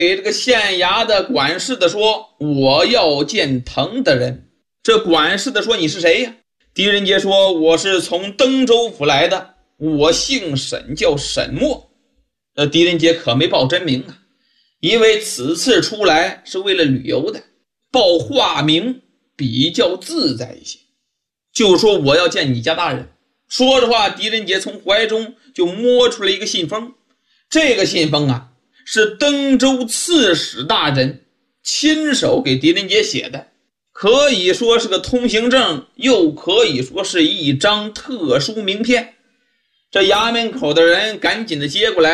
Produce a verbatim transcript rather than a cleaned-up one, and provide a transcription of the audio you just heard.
给这个县衙的管事的说，我要见滕大人。这管事的说，你是谁呀？狄仁杰说，我是从登州府来的，我姓沈，叫沈默。呃，狄仁杰可没报真名啊，因为此次出来是为了旅游的，报化名比较自在一些。就说我要见你家大人。说着话，狄仁杰从怀中就摸出了一个信封。这个信封啊，是登州刺史大人亲手给狄仁杰写的，可以说是个通行证，又可以说是一张特殊名片。这衙门口的人赶紧的接过来，